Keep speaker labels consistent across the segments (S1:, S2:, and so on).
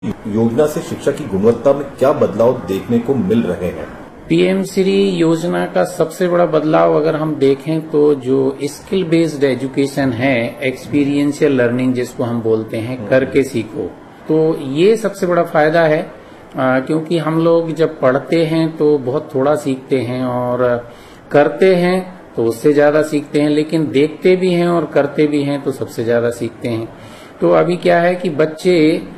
S1: योजना से शिक्षा की गुणवत्ता में क्या बदलाव देखने को मिल रहे हैं?
S2: पीएम श्री योजना का सबसे बड़ा बदलाव अगर हम देखें तो जो स्किल बेस्ड एजुकेशन है, एक्सपीरियंशियल लर्निंग जिसको हम बोलते हैं, करके सीखो, तो ये सबसे बड़ा फायदा है। क्योंकि हम लोग जब पढ़ते हैं तो बहुत थोड़ा सीखते हैं और करते हैं तो उससे ज्यादा सीखते हैं, लेकिन देखते भी हैं और करते भी हैं तो सबसे ज्यादा सीखते हैं। तो अभी क्या है कि बच्चे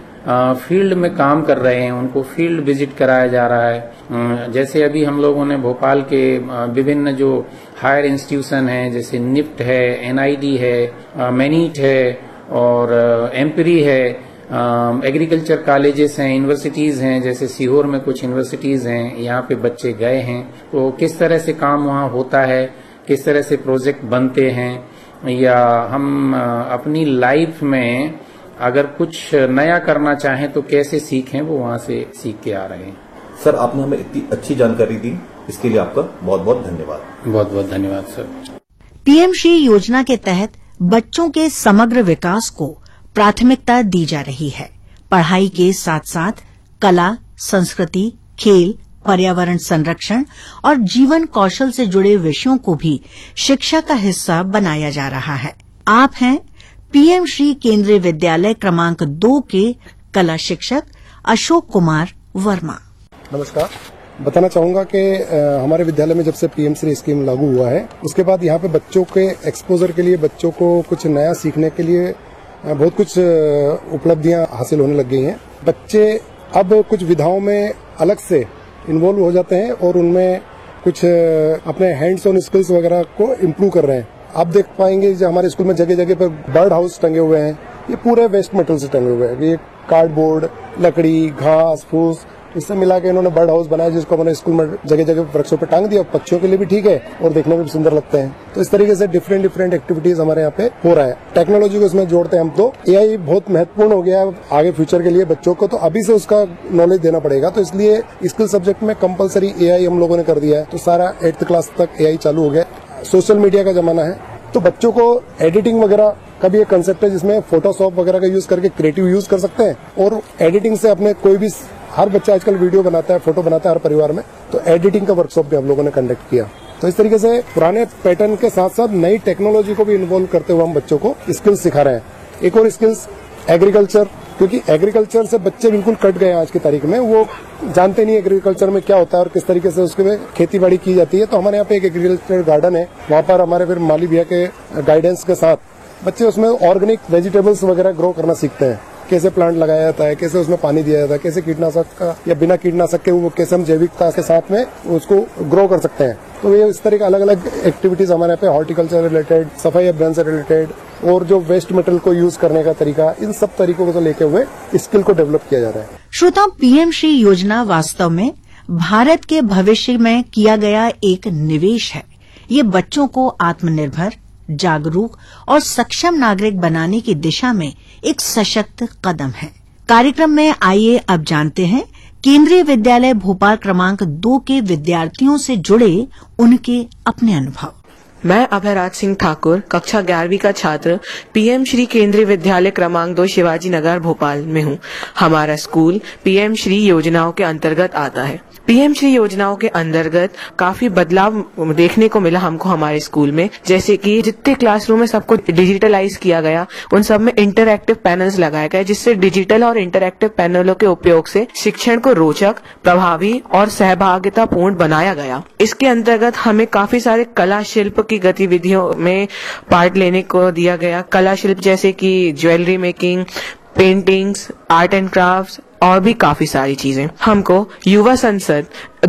S2: फील्ड में काम कर रहे हैं, उनको फील्ड विजिट कराया जा रहा है। जैसे अभी हम लोगों ने भोपाल के विभिन्न जो हायर इंस्टीट्यूशन हैं, जैसे निफ्ट है, एनआईडी है, मैनीट है और एम्परी है, एग्रीकल्चर कॉलेजेस हैं, यूनिवर्सिटीज हैं, जैसे सीहोर में कुछ यूनिवर्सिटीज हैं, यहाँ पे बच्चे गए हैं तो किस तरह से काम वहाँ होता है, किस तरह से प्रोजेक्ट बनते हैं, या हम अपनी लाइफ में अगर कुछ नया करना चाहें तो कैसे सीखें, वो वहाँ से सीख के आ रहे हैं।
S1: सर, आपने हमें इतनी अच्छी जानकारी दी, इसके लिए आपका बहुत बहुत धन्यवाद।
S2: बहुत बहुत धन्यवाद सर।
S3: पीएम श्री योजना के तहत बच्चों के समग्र विकास को प्राथमिकता दी जा रही है। पढ़ाई के साथ साथ कला, संस्कृति, खेल, पर्यावरण संरक्षण और जीवन कौशल से जुड़े विषयों को भी शिक्षा का हिस्सा बनाया जा रहा है। आप हैं पीएम श्री केंद्रीय विद्यालय क्रमांक 2 के कला शिक्षक अशोक कुमार वर्मा।
S4: नमस्कार। बताना चाहूंगा कि हमारे विद्यालय में जब से पीएम श्री स्कीम लागू हुआ है, उसके बाद यहाँ पे बच्चों के एक्सपोजर के लिए, बच्चों को कुछ नया सीखने के लिए बहुत कुछ उपलब्धियां हासिल होने लग गई हैं। बच्चे अब कुछ विधाओं में अलग से इन्वॉल्व हो जाते हैं और उनमें कुछ अपने हैंड्स ऑन स्किल्स वगैरह को इम्प्रूव कर रहे हैं। आप देख पाएंगे जो हमारे स्कूल में जगह जगह पर बर्ड हाउस टंगे हुए हैं, ये पूरे वेस्ट मटेरियल से टंगे हुए हैं। ये कार्डबोर्ड, लकड़ी, घास फूस, इससे मिला के इन्होंने बर्ड हाउस बनाया, जिसको हमने स्कूल में जगह जगह वृक्षों पर टांग दिया। पक्षियों के लिए भी ठीक है और देखने में भी सुंदर लगते हैं। तो इस तरीके से डिफरेंट एक्टिविटीज हमारे यहाँ पे हो रहा है। टेक्नोलॉजी को इसमें जोड़ते हैं हम, तो एआई बहुत महत्वपूर्ण हो गया है आगे फ्यूचर के लिए बच्चों को, तो अभी से उसका नॉलेज देना पड़ेगा। तो इसलिए स्किल सब्जेक्ट में कंपलसरी एआई हम लोगों ने कर दिया है, तो सारा 8th क्लास तक एआई चालू हो गया। सोशल मीडिया का जमाना है, तो बच्चों को एडिटिंग वगैरह का भी एक कंसेप्ट है, जिसमें फोटोशॉप वगैरह का यूज करके क्रिएटिव यूज कर सकते हैं और एडिटिंग से अपने कोई भी, हर बच्चा आजकल वीडियो बनाता है, फोटो बनाता है हर परिवार में, तो एडिटिंग का वर्कशॉप भी हम लोगों ने कंडक्ट किया। तो इस तरीके से पुराने पैटर्न के साथ साथ नई टेक्नोलॉजी को भी इन्वॉल्व करते हुए हम बच्चों को स्किल्स सिखा रहे हैं। एक और स्किल्स एग्रीकल्चर, क्योंकि एग्रीकल्चर से बच्चे बिल्कुल कट गए आज की तारीख में, वो जानते नहीं एग्रीकल्चर में क्या होता है और किस तरीके से उसके खेती बाड़ी की जाती है। तो हमारे यहाँ पे एक एग्रीकल्चर गार्डन है, वहाँ पर हमारे फिर माली भैया के गाइडेंस के साथ बच्चे उसमें ऑर्गेनिक वेजिटेबल्स वगैरह ग्रो करना सीखते हैं। कैसे प्लांट लगाया जाता है, कैसे उसमें पानी दिया जाता है, कैसे कीटनाशक का या बिना कीटनाशक के वो कैसे हम जैविकता के साथ में उसको ग्रो कर सकते हैं। तो ये इस तरह के अलग अलग एक्टिविटीज हमारे यहाँ पे हॉर्टिकल्चर रिलेटेड, सफाई अभियान से रिलेटेड और जो वेस्ट मटेरियल को यूज करने का तरीका, इन सब तरीकों को लेके हुए स्किल को डेवलप किया जा रहा है।
S3: श्रोताओं, पीएम श्री योजना वास्तव में भारत के भविष्य में किया गया एक निवेश है। ये बच्चों को आत्मनिर्भर, जागरूक और सक्षम नागरिक बनाने की दिशा में एक सशक्त कदम है। कार्यक्रम में आइए अब जानते हैं केंद्रीय विद्यालय भोपाल क्रमांक 2 के विद्यार्थियों से जुड़े उनके अपने अनुभव।
S5: मैं अभयराज सिंह ठाकुर, कक्षा 11वीं का छात्र, पीएम श्री केंद्रीय विद्यालय क्रमांक 2 शिवाजी नगर भोपाल में हूँ। हमारा स्कूल पीएम श्री योजनाओं के अंतर्गत आता है। पीएम श्री योजनाओं के अंतर्गत काफी बदलाव देखने को मिला हमको हमारे स्कूल में, जैसे कि जितने क्लासरूम में सबको डिजिटलाइज किया गया, उन सब में इंटरएक्टिव पैनल्स लगाए गए, जिससे डिजिटल और इंटरएक्टिव पैनलों के उपयोग से शिक्षण को रोचक, प्रभावी और सहभागितापूर्ण बनाया गया। इसके अंतर्गत हमें काफी सारे कला शिल्प की गतिविधियों में पार्ट लेने को दिया गया। कला शिल्प जैसे कि jewellery making, paintings, art and crafts और भी काफी सारी चीजें। हमको युवा संसद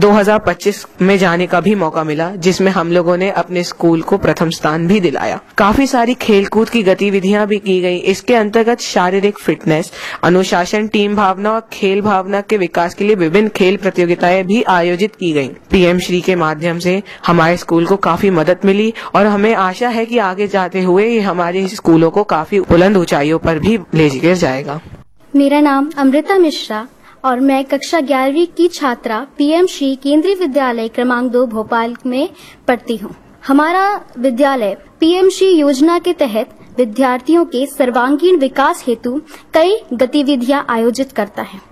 S5: 2025 में जाने का भी मौका मिला, जिसमें हम लोगों ने अपने स्कूल को प्रथम स्थान भी दिलाया। काफी सारी खेलकूद की गतिविधियां भी की गई। इसके अंतर्गत शारीरिक फिटनेस, अनुशासन, टीम भावना और खेल भावना के विकास के लिए विभिन्न खेल प्रतियोगिताएं भी आयोजित की गयी। पीएम श्री के माध्यम से हमारे स्कूल को काफी मदद मिली और हमें आशा है कि आगे जाते हुए ये हमारे स्कूलों को काफी बुलंद ऊंचाइयों पर भी ले जाएगा।
S6: मेरा नाम अमृता मिश्रा और मैं कक्षा 11वीं की छात्रा पीएम श्री केंद्रीय विद्यालय क्रमांक 2 भोपाल में पढ़ती हूँ। हमारा विद्यालय पीएम श्री योजना के तहत विद्यार्थियों के सर्वांगीण विकास हेतु कई गतिविधियां आयोजित करता है।